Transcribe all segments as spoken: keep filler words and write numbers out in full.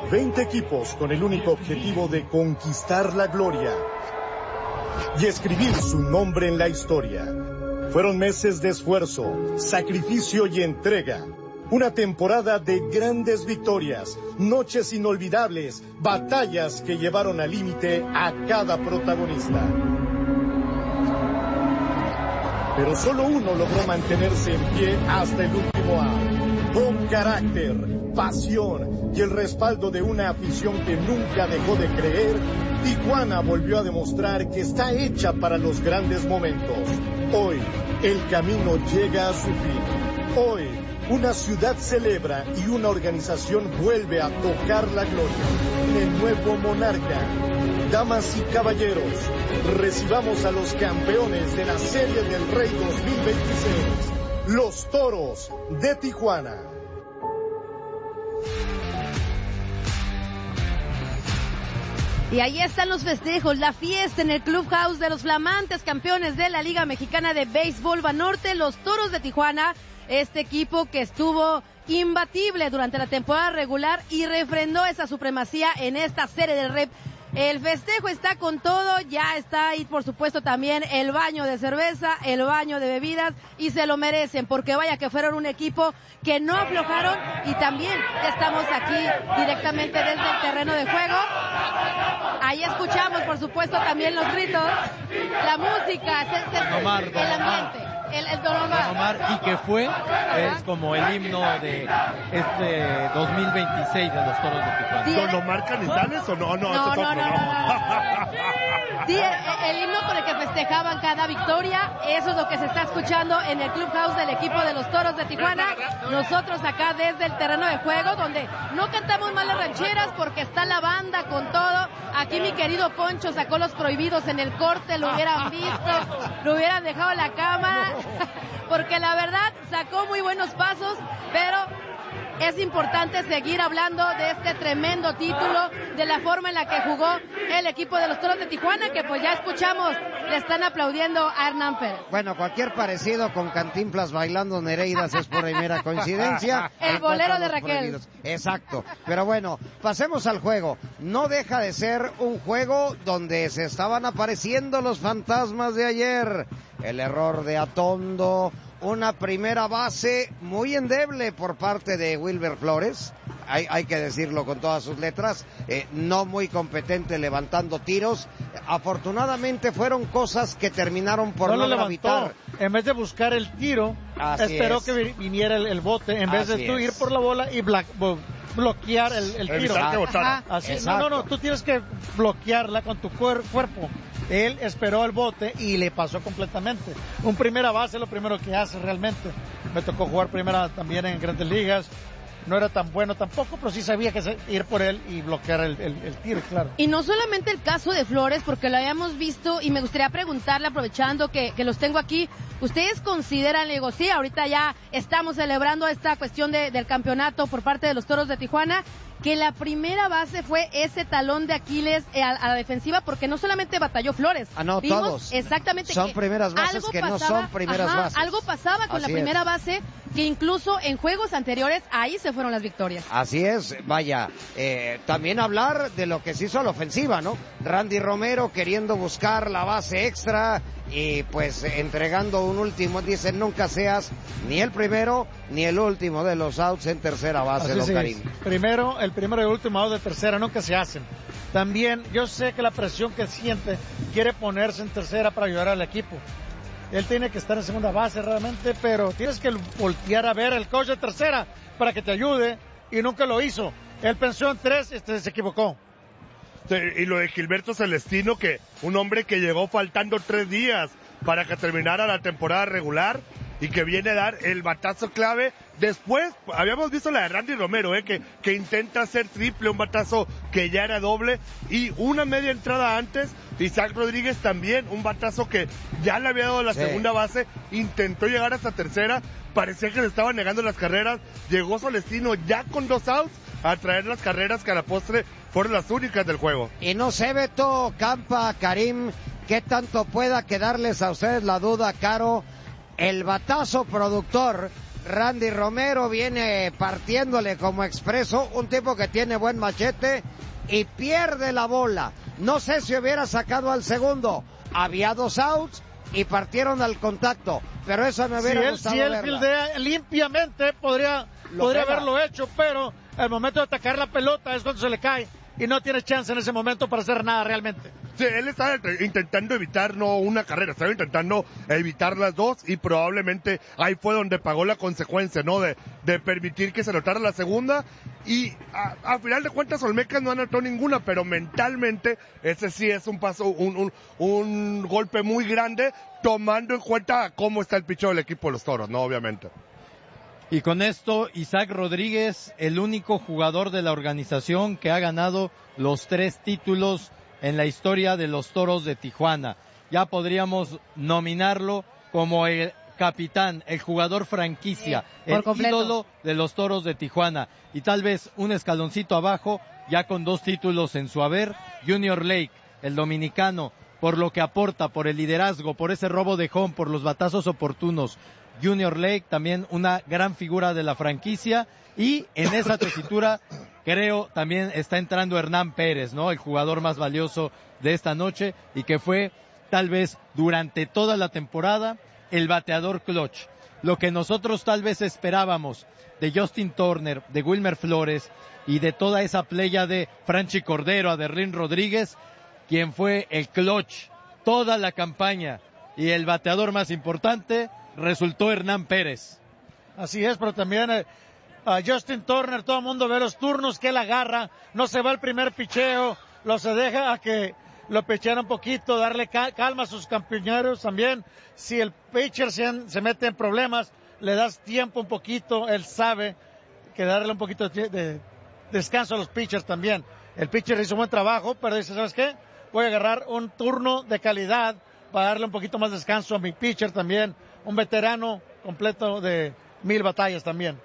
veinte equipos con el único objetivo de conquistar la gloria y escribir su nombre en la historia. Fueron meses de esfuerzo, sacrificio y entrega. Una temporada de grandes victorias, noches inolvidables, batallas que llevaron al límite a cada protagonista. Pero solo uno logró mantenerse en pie hasta el último out. Con carácter, pasión y el respaldo de una afición que nunca dejó de creer, Tijuana volvió a demostrar que está hecha para los grandes momentos. Hoy, el camino llega a su fin. Hoy, una ciudad celebra y una organización vuelve a tocar la gloria. El nuevo monarca. Damas y caballeros, recibamos a los campeones de la Serie del Rey dos mil veintiséis, los Toros de Tijuana. Y ahí están los festejos, la fiesta en el Clubhouse de los flamantes campeones de la Liga Mexicana de Béisbol Banorte, los Toros de Tijuana. Este equipo que estuvo imbatible durante la temporada regular y refrendó esa supremacía en esta Serie del Rey. El festejo está con todo, ya está ahí por supuesto también el baño de cerveza, el baño de bebidas y se lo merecen porque vaya que fueron un equipo que no aflojaron y también ya estamos aquí directamente desde el terreno de juego. Ahí escuchamos por supuesto también los gritos, la música, se, se, Don Omar, el Don Omar. ambiente. El, el Don Omar. Don Omar, y que fue, es como el himno de este dos mil veintiséis de los Toros de Tijuana. ¿Sí, ¿Don Omar Canizales o no? No, no, ese es no, otro, no, ¿no? no, no. Sí, el, el himno con el que festejaban cada victoria, eso es lo que se está escuchando en el Clubhouse del equipo de los Toros de Tijuana. Nosotros acá desde el terreno de juego, donde no cantamos mal las rancheras porque está la banda con todo. Aquí mi querido Poncho sacó los prohibidos en el corte, lo hubieran visto, lo hubieran dejado en la cámara, porque la verdad sacó muy buenos pasos, pero es importante seguir hablando de este tremendo título, de la forma en la que jugó el equipo de los Toros de Tijuana, que pues ya escuchamos, le están aplaudiendo a Hernán Pérez. Bueno, cualquier parecido con Cantinflas bailando Nereidas es por ahí mera coincidencia. El bolero de Raquel. Prohibidos. Exacto. Pero bueno, pasemos al juego. No deja de ser un juego donde se estaban apareciendo los fantasmas de ayer. El error de Atondo, una primera base muy endeble por parte de Wilber Flores, hay, hay que decirlo con todas sus letras, eh, no muy competente levantando tiros. Afortunadamente fueron cosas que terminaron por no, no gravitar. En vez de buscar el tiro, Así esperó es. que viniera el, el bote, en vez Así de tú es. ir por la bola y black, bo, bloquear el, el tiro. Así, no, no, no, tú tienes que bloquearla con tu cuer- cuerpo. Él esperó el bote y le pasó completamente. Un primera base es lo primero que hace realmente. Me tocó jugar primera también en Grandes Ligas. No era tan bueno tampoco, pero sí sabía que ir por él y bloquear el, el, el tiro, claro. Y no solamente el caso de Flores, porque lo habíamos visto y me gustaría preguntarle, aprovechando que, que los tengo aquí, ¿ustedes consideran, le digo, sí, ahorita ya estamos celebrando esta cuestión de, del campeonato por parte de los Toros de Tijuana, que la primera base fue ese talón de Aquiles a, a la defensiva, porque no solamente batalló Flores. Ah, no, Vimos todos. Exactamente. Son que primeras bases que pasaba, no son primeras ajá, bases. Algo pasaba con Así la primera es. base, que incluso en juegos anteriores, ahí se fueron las victorias. Así es, vaya, eh, también hablar de lo que se hizo a la ofensiva, ¿no? Randy Romero queriendo buscar la base extra y pues entregando un último, dicen nunca seas ni el primero ni el último de los outs en tercera base, Así don sí Karim. es. Primero, el primero y el último out de tercera nunca se hacen. También, yo sé que la presión que siente quiere ponerse en tercera para ayudar al equipo. Él tiene que estar en segunda base realmente, pero tienes que voltear a ver el coach de tercera para que te ayude, y nunca lo hizo. Él pensó en tres, este se equivocó. Sí, y lo de Gilberto Celestino, que un hombre que llegó faltando tres días para que terminara la temporada regular y que viene a dar el batazo clave. Después, habíamos visto la de Randy Romero, eh, que, que intenta hacer triple, un batazo que ya era doble, y una media entrada antes, Isaac Rodríguez también, un batazo que ya le había dado la sí. segunda base, intentó llegar hasta tercera, parecía que le estaban negando las carreras, llegó Celestino ya con dos outs a traer las carreras que a la postre fueron las únicas del juego. Y no sé, Beto, Campa, Karim, qué tanto pueda quedarles a ustedes la duda, Caro, el batazo productor Randy Romero viene partiéndole como expreso, un tipo que tiene buen machete y pierde la bola. No sé si hubiera sacado al segundo. Había dos outs y partieron al contacto, pero eso me hubiera si él, gustado si él verla. fildea limpiamente podría, podría haberlo hecho, pero al momento de atacar la pelota es cuando se le cae y no tiene chance en ese momento para hacer nada realmente. Sí, él estaba intentando evitar no una carrera, estaba intentando evitar las dos y probablemente ahí fue donde pagó la consecuencia, ¿no? De, de permitir que se notara la segunda y a, a final de cuentas Olmecas no anotó ninguna, pero mentalmente ese sí es un paso, un, un, un golpe muy grande tomando en cuenta cómo está el picheo del equipo de los Toros, ¿no? Obviamente. Y con esto, Isaac Rodríguez, el único jugador de la organización que ha ganado los tres títulos en la historia de los Toros de Tijuana. Ya podríamos nominarlo como el capitán, el jugador franquicia, sí, el completo. ídolo de los Toros de Tijuana. Y tal vez un escaloncito abajo, ya con dos títulos en su haber, Junior Lake, el dominicano, por lo que aporta, por el liderazgo, por ese robo de home, por los batazos oportunos. Junior Lake, también una gran figura de la franquicia, y en esa tesitura creo también está entrando Hernán Pérez, ¿no? El jugador más valioso de esta noche y que fue tal vez durante toda la temporada el bateador clutch. Lo que nosotros tal vez esperábamos de Justin Turner, de Wilmer Flores y de toda esa playa de Franchi Cordero, a Derlin Rodríguez, quien fue el clutch toda la campaña y el bateador más importante resultó Hernán Pérez. Así es, pero también eh, a Justin Turner, todo el mundo ve los turnos que él agarra, no se va el primer picheo, lo se deja a que lo pichean un poquito, darle cal- calma a sus compañeros también. Si el pitcher se, se mete en problemas, le das tiempo un poquito, él sabe que darle un poquito de, de descanso a los pitchers también. El pitcher hizo un buen trabajo, pero dice, ¿sabes qué? Voy a agarrar un turno de calidad para darle un poquito más de descanso a mi pitcher también. Un veterano completo de mil batallas también.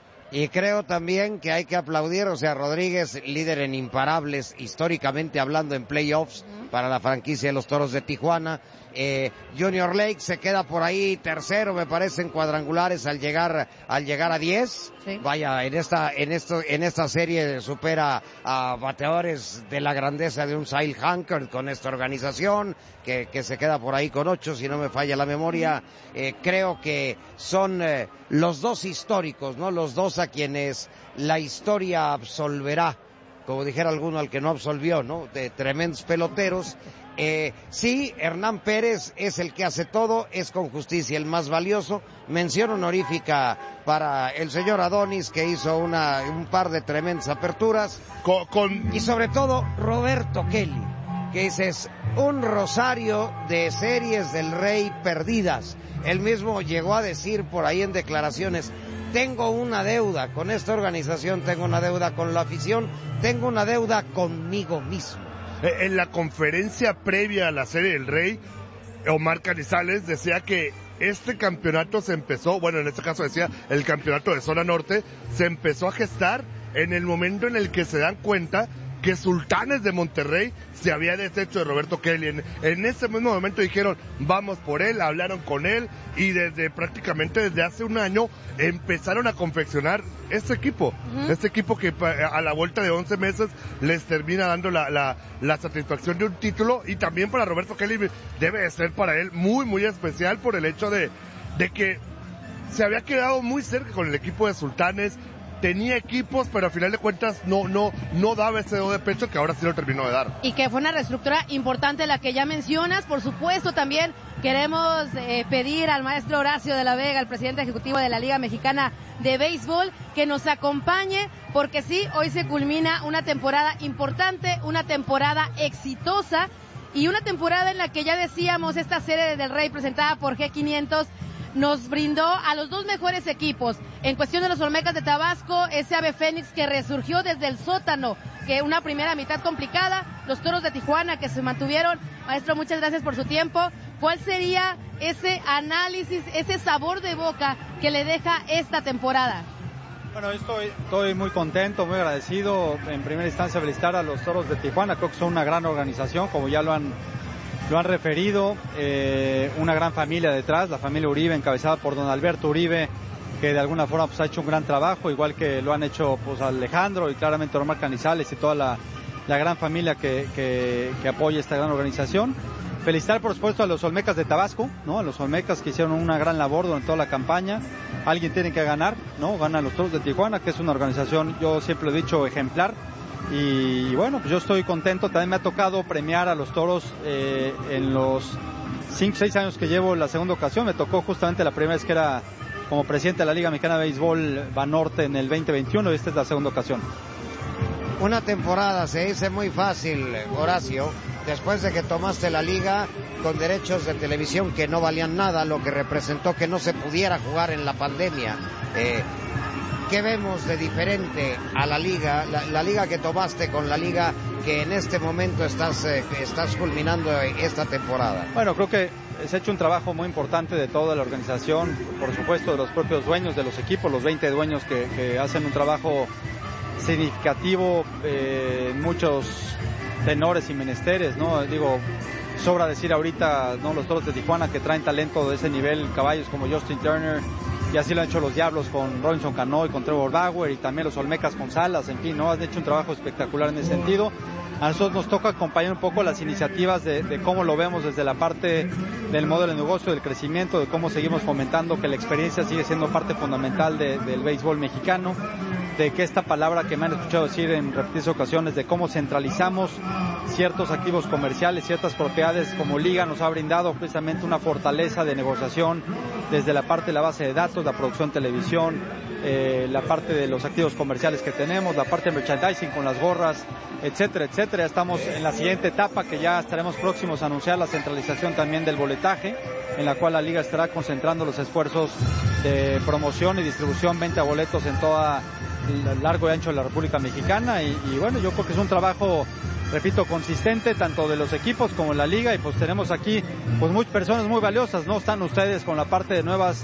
Y creo también que hay que aplaudir, o sea, Rodríguez, líder en imparables, históricamente hablando en playoffs, para la franquicia de los Toros de Tijuana. Eh, Junior Lake se queda por ahí tercero, me parece, en cuadrangulares al llegar al llegar a diez. Sí. Vaya, en esta en esto en esta serie supera a bateadores de la grandeza de un Sale Hanker con esta organización, que, que se queda por ahí con ocho, si no me falla la memoria. Eh, creo que son eh, los dos históricos, ¿no? Los dos a quienes la historia absolverá, como dijera alguno al que no absolvió, ¿no? De tremendos peloteros. Eh, sí, Hernán Pérez es el que hace todo, es con justicia el más valioso. Mención honorífica para el señor Adonis, que hizo una, un par de tremendas aperturas. Con, con... Y sobre todo, Roberto Kelly, que es un rosario de series del Rey perdidas. Él mismo llegó a decir por ahí en declaraciones: tengo una deuda con esta organización, tengo una deuda con la afición, tengo una deuda conmigo mismo. En la conferencia previa a la Serie del Rey, Omar Canizales decía que este campeonato se empezó, bueno, en este caso decía el campeonato de zona norte, se empezó a gestar en el momento en el que se dan cuenta que Sultanes de Monterrey se había deshecho de Roberto Kelly. En, en ese mismo momento dijeron, vamos por él, hablaron con él y desde prácticamente desde hace un año empezaron a confeccionar este equipo. Uh-huh. Este equipo que a la vuelta de once meses les termina dando la, la, la satisfacción de un título, y también para Roberto Kelly debe de ser para él muy, muy especial por el hecho de, de que se había quedado muy cerca con el equipo de Sultanes. Tenía equipos, pero a final de cuentas no no no daba ese do de pecho que ahora sí lo terminó de dar. Y que fue una reestructura importante la que ya mencionas. Por supuesto, también queremos eh, pedir al maestro Horacio de la Vega, el presidente ejecutivo de la Liga Mexicana de Béisbol, que nos acompañe, porque sí, hoy se culmina una temporada importante, una temporada exitosa y una temporada en la que ya decíamos, esta serie del Rey presentada por G quinientos nos brindó a los dos mejores equipos. En cuestión de los Olmecas de Tabasco, ese Ave Fénix que resurgió desde el sótano, que una primera mitad complicada, los Toros de Tijuana que se mantuvieron. Maestro, muchas gracias por su tiempo. ¿Cuál sería ese análisis, ese sabor de boca que le deja esta temporada? Bueno, estoy, estoy muy contento, muy agradecido. En primera instancia, felicitar a los Toros de Tijuana. Creo que son una gran organización, como ya lo han Lo han referido, eh, una gran familia detrás, la familia Uribe, encabezada por don Alberto Uribe, que de alguna forma pues ha hecho un gran trabajo, igual que lo han hecho pues Alejandro y claramente Omar Canizales y toda la, la gran familia que, que, que apoya esta gran organización. Felicitar por supuesto a los Olmecas de Tabasco, ¿no? A los Olmecas que hicieron una gran labor durante toda la campaña. Alguien tiene que ganar, ¿no? Ganan los Toros de Tijuana, que es una organización, yo siempre lo he dicho, ejemplar. Y bueno, pues yo estoy contento. También me ha tocado premiar a los toros eh, en los cinco o seis años que llevo. La segunda ocasión me tocó justamente la primera vez que era como presidente de la Liga Mexicana de Béisbol Banorte en el veinte veintiuno, y esta es la segunda ocasión. Una temporada se dice muy fácil, Horacio, después de que tomaste la liga con derechos de televisión que no valían nada, lo que representó que no se pudiera jugar en la pandemia. Eh, ¿Qué vemos de diferente a la liga, la, la liga que tomaste con la liga que en este momento estás, eh, estás culminando esta temporada? Bueno, creo que se ha hecho un trabajo muy importante de toda la organización, por supuesto de los propios dueños de los equipos, los veinte dueños que, que hacen un trabajo significativo eh, en muchos tenores y menesteres, ¿no? Digo, sobra decir ahorita, ¿no? Los Toros de Tijuana que traen talento de ese nivel, caballos como Justin Turner, y así lo han hecho los Diablos con Robinson Cano y con Trevor Bauer, y también los Olmecas con Salas, en fin, ¿no? Han hecho un trabajo espectacular en ese sentido. A nosotros nos toca acompañar un poco las iniciativas de, de cómo lo vemos desde la parte del modelo de negocio, del crecimiento, de cómo seguimos fomentando que la experiencia sigue siendo parte fundamental de, del béisbol mexicano, de que esta palabra que me han escuchado decir en repetidas ocasiones, de cómo centralizamos ciertos activos comerciales, ciertas propiedades como Liga, nos ha brindado precisamente una fortaleza de negociación desde la parte de la base de datos, la producción televisión, eh, la parte de los activos comerciales que tenemos, la parte de merchandising con las gorras, etcétera, etcétera. Estamos en la siguiente etapa que ya estaremos próximos a anunciar la centralización también del boletaje, en la cual la Liga estará concentrando los esfuerzos de promoción y distribución, venta de boletos en toda el largo y ancho de la República Mexicana, y, y bueno, yo creo que es un trabajo, repito, consistente tanto de los equipos como la liga, y pues tenemos aquí pues muchas personas muy valiosas, ¿no? Están ustedes con la parte de nuevas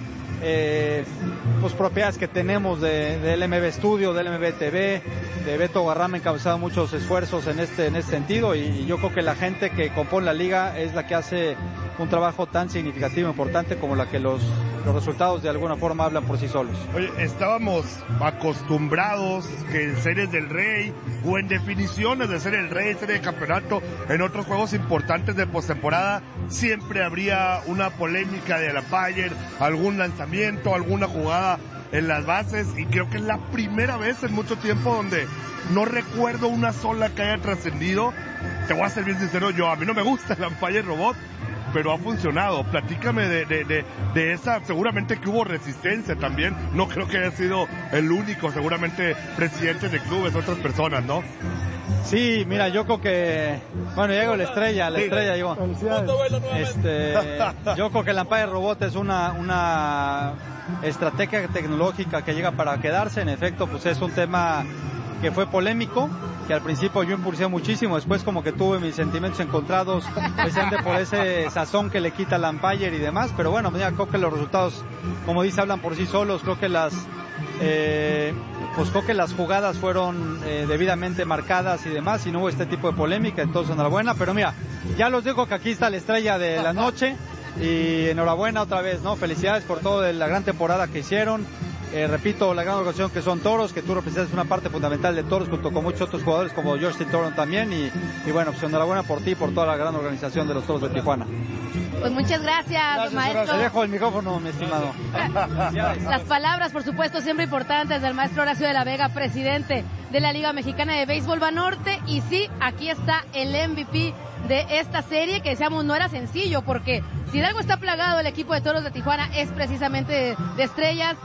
eh, pues propiedades que tenemos de, de L M B Studio, de L M B T V, de Beto Guarrama, encabezado muchos esfuerzos en este en este sentido, y, y yo creo que la gente que compone la liga es la que hace un trabajo tan significativo e importante como la que los, los resultados de alguna forma hablan por sí solos. Oye, estábamos acostumbrados que en Series del Rey o en definiciones de Serie del Rey, Serie de Campeonato, en otros juegos importantes de postemporada, siempre habría una polémica de la Bayer, algún lanzamiento, alguna jugada en las bases, y creo que es la primera vez en mucho tiempo donde no recuerdo una sola que haya trascendido. Te voy a ser bien sincero, yo a mí no me gusta el umpire robot, pero ha funcionado. Platícame de, de, de, de esa, seguramente que hubo resistencia también, no creo que haya sido el único, seguramente presidentes de clubes, otras personas, ¿no? Sí, mira, yo creo que, bueno, llegó la estrella, la sí. estrella llegó. Este, yo creo que el umpire robot es una, una estrategia tecnológica que llega para quedarse. En efecto, pues es un tema que fue polémico, que al principio yo impulsé muchísimo, después como que tuve mis sentimientos encontrados, precisamente por ese sazón que le quita el umpire y demás, pero bueno, mira, creo que los resultados, como dice, hablan por sí solos. Creo que las eh, pues creo que las jugadas fueron eh, debidamente marcadas y demás, y no hubo este tipo de polémica, entonces enhorabuena. Pero mira, ya los digo que aquí está la estrella de la noche, y enhorabuena otra vez, ¿no? Felicidades por toda la gran temporada que hicieron. Eh, repito, la gran organización que son Toros, que tú representas una parte fundamental de Toros junto con muchos otros jugadores como Justin Turner también, y, y bueno, pues enhorabuena por ti y por toda la gran organización de los Toros de Tijuana. Pues muchas gracias, gracias maestro. Te dejo el micrófono, mi estimado. Las palabras, por supuesto, siempre importantes del maestro Horacio de la Vega, presidente de la Liga Mexicana de Béisbol Banorte, y sí, aquí está el M V P de esta serie, que decíamos no era sencillo, porque si de algo está plagado el equipo de Toros de Tijuana es precisamente de, de estrellas.